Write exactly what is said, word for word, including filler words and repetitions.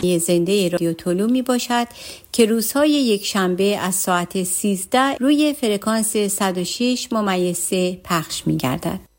زنده رادیو تولو می باشد که روزهای یک شنبه از ساعت سیزده روی فرکانس صد و شش ممیز سه پخش می گردد.